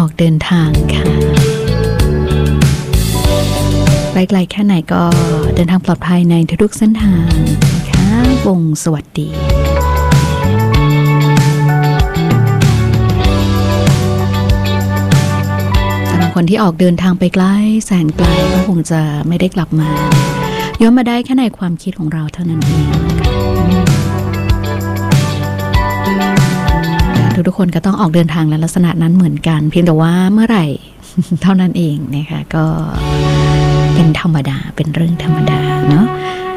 อกเดินทางค่ะไกลๆแค่ไหนก็เดินทางปลอดภัยในทุกเส้นทางนะคะวงสวัสดีสำหรับคนที่ออกเดินทางไปไกลแสนไกลก็คงจะไม่ได้กลับมาย้อนมาได้แค่ในความคิดของเราเท่านั้นเองทุกคนก็ต้องออกเดินทางในลักษณะนั้นเหมือนกันเพียงแต่ว่าเมื่อไหร่เท่านั้นเองนะคะก็เป็นธรรมดาเป็นเรื่องธรรมดาเนาะ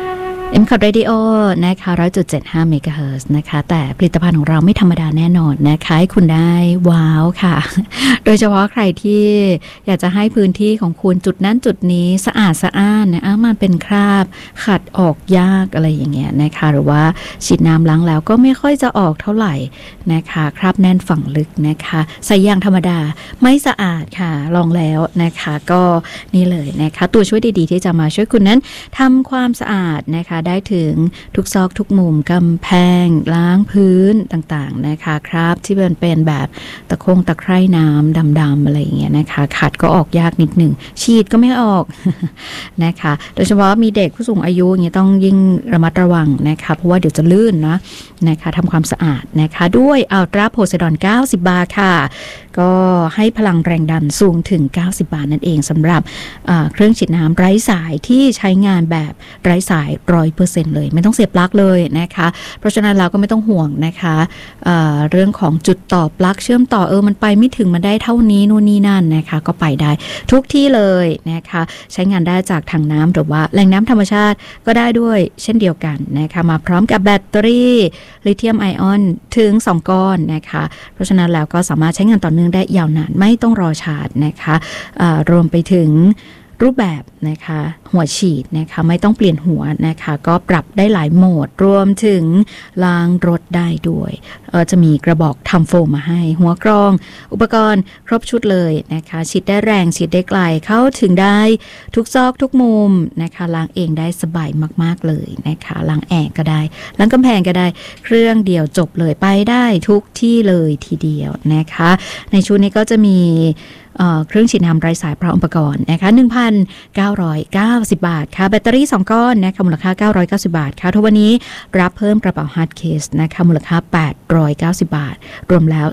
M-Cut Radio นะคะ 100.75 เมกะเฮิรตซ์นะคะแต่ผลิตภัณฑ์ของเราไม่ธรรมดาแน่นอนนะคะให้คุณได้ว้าวค่ะโดยเฉพาะใครที่อยากจะให้พื้นที่ของคุณจุดนั้นจุดนี้สะอาดสะอ้านนะมันเป็นคราบขัดออกยากอะไรอย่างเงี้ยนะคะหรือว่าฉีดน้ำล้างแล้วก็ไม่ค่อยจะออกเท่าไหร่นะคะคราบแน่นฝังลึกนะคะใส่ยางธรรมดาไม่สะอาดค่ะลองแล้วนะคะก็นี่เลยนะคะตัวช่วยดีๆที่จะมาช่วยคุณนั้นทำความสะอาดนะคะได้ถึงทุกซอกทุกมุมกำแพงล้างพื้นต่างๆนะคะครับที่เป็นแบบตะไคร่น้ำดำๆอะไรอย่างเงี้ยนะคะขัดก็ออกยากนิดหนึ่งฉีดก็ไม่ออกนะคะโดยเฉพาะมีเด็กผู้สูงอายุอย่างเงี้ยต้องยิ่งระมัดระวังนะคะเพราะว่าเดี๋ยวจะลื่นนะคะทำความสะอาดนะคะด้วยอัลตราโพไซดอน90 บาทค่ะก็ให้พลังแรงดันสูงถึง90 บาทนั่นเองสำหรับเครื่องฉีดน้ำไร้สายที่ใช้งานแบบไร้สาย 100% เลยไม่ต้องเสียบปลั๊กเลยนะคะเพราะฉะนั้นเราก็ไม่ต้องห่วงนะคะเรื่องของจุดต่อปลั๊กเชื่อมต่อมันไปไม่ถึงมันได้เท่านี้นู่นนี่นั่นนะคะก็ไปได้ทุกที่เลยนะคะใช้งานได้จากถังน้ำหรือว่าแหล่งน้ำธรรมชาติก็ได้ด้วยเช่นเดียวกันนะคะมาพร้อมกับแบตเตอรี่ลิเธียมไอออนถึง2 ก้อนนะคะเพราะฉะนั้นแล้วก็สามารถใช้งานต่อเนื่องได้ยาวนานไม่ต้องรอชาร์จนะคะรวมไปถึงรูปแบบนะคะหัวฉีดนะคะไม่ต้องเปลี่ยนหัวนะคะก็ปรับได้หลายโหมดรวมถึงล้างรถได้ด้วยจะมีกระบอกทำโฟมมาให้หัวกรองอุปกรณ์ครบชุดเลยนะคะฉีดได้แรงฉีดได้ไกลเข้าถึงได้ทุกซอกทุกมุมนะคะล้างเองได้สบายมากๆเลยนะคะล้างแอร์ก็ได้ล้างกำแพงก็ได้เครื่องเดียวจบเลยไปได้ทุกที่เลยทีเดียวนะคะในชุดนี้ก็จะมีเครื่องฉีดน้ำไร้สายพร้อมอุปกรณ์นะคะ 1,990 บาทค่ะแบตเตอรี่2 ก้อนนะคะมูลค่า990 บาทค่ะทุกวันนี้รับเพิ่มกระเป๋าฮาร์ดเคสนะคะมูลค่า890 บาทรวมแล้ว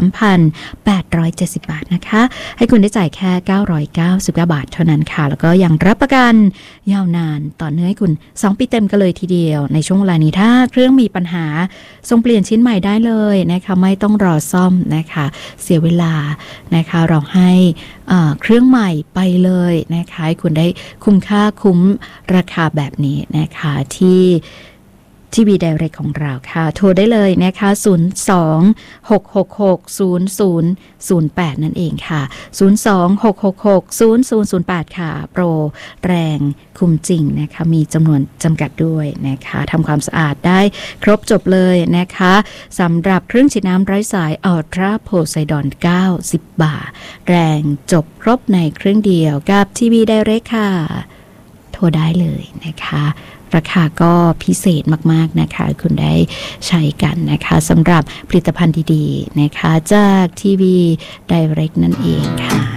3,870 บาทนะคะให้คุณได้จ่ายแค่999 บาทเท่านั้นค่ะแล้วก็ยังรับประกันยาวนานต่อเนื่องให้คุณ2 ปีเต็มกันเลยทีเดียวในช่วงเวลานี้ถ้าเครื่องมีปัญหาส่งเปลี่ยนชิ้นใหม่ได้เลยนะคะไม่ต้องรอซ่อมนะคะเสียเวลานะคะเราให้เครื่องใหม่ไปเลยนะคะให้คุณได้คุ้มค่าคุ้มราคาแบบนี้นะคะที่ทีวีไดเรกของเราค่ะโทรได้เลยนะคะ02-666-0008นั่นเองค่ะ02-666-0008ค่ะโปรแรงคุ้มจริงนะคะมีจำนวนจำกัดด้วยนะคะทำความสะอาดได้ครบจบเลยนะคะสำหรับเครื่องฉีดน้ำไร้สายอัลตราโพไซดอน90 บาทแรงจบครบในเครื่องเดียวกับทีวีไดเรกค่ะโทรได้เลยนะคะราคาก็พิเศษมากๆนะคะคุณได้ใช้กันนะคะสำหรับผลิตภัณฑ์ดีๆนะคะจากทีวีไดเรกนั่นเองค่ะ